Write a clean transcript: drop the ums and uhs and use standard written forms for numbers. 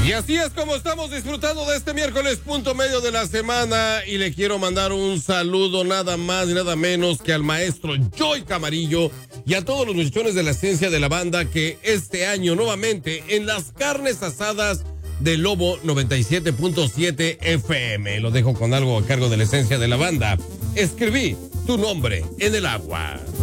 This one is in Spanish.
Y así es como estamos disfrutando de este miércoles punto medio de la semana, y le quiero mandar un saludo nada más y nada menos que al maestro Joy Camarillo y a todos los muchachones de la esencia de la banda que este año nuevamente en las carnes asadas de Lobo 97.7 FM. Lo dejo con algo a cargo de la esencia de la banda. Escribí tu nombre en el agua.